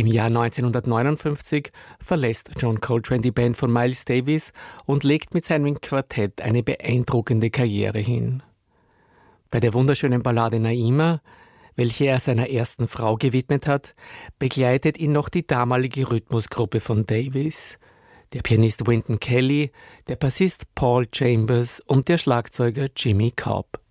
Im Jahr 1959 verlässt John Coltrane die Band von Miles Davis und legt mit seinem Quartett eine beeindruckende Karriere hin. Bei der wunderschönen Ballade Naima, welche er seiner ersten Frau gewidmet hat, begleitet ihn noch die damalige Rhythmusgruppe von Davis, der Pianist Wynton Kelly, der Bassist Paul Chambers und der Schlagzeuger Jimmy Cobb.